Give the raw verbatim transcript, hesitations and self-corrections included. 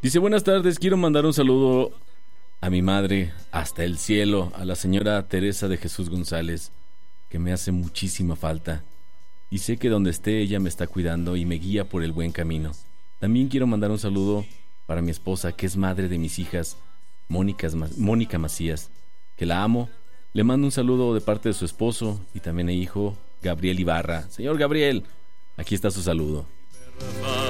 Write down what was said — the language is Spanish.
Dice, buenas tardes, quiero mandar un saludo a mi madre hasta el cielo, a la señora Teresa de Jesús González, que me hace muchísima falta. Y sé que donde esté ella me está cuidando y me guía por el buen camino. También quiero mandar un saludo para mi esposa, que es madre de mis hijas, Mónica, Mónica Macías, que la amo. Le mando un saludo de parte de su esposo y también a hijo Gabriel Ibarra. Señor Gabriel, aquí está su saludo.